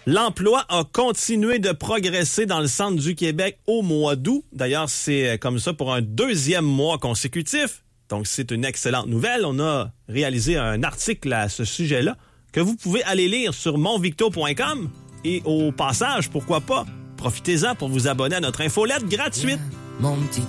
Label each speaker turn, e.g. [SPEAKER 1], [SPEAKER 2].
[SPEAKER 1] L'emploi a continué de progresser dans le centre du Québec au mois d'août. D'ailleurs, c'est comme ça pour un 2e mois consécutif. Donc, c'est une excellente nouvelle. On a réalisé un article à ce sujet-là que vous pouvez aller lire sur monvicto.com. Et au passage, pourquoi pas, profitez-en pour vous abonner à notre infolette gratuite.
[SPEAKER 2] Mon petit